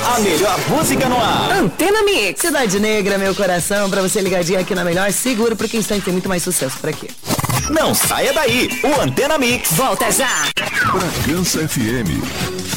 A melhor música no ar. Antena Mix. Cidade Negra, meu coração, pra você ligadinho aqui na melhor, seguro, porque instante tem muito mais sucesso por aqui. Não saia daí, o Antena Mix Volta já. Bragança FM.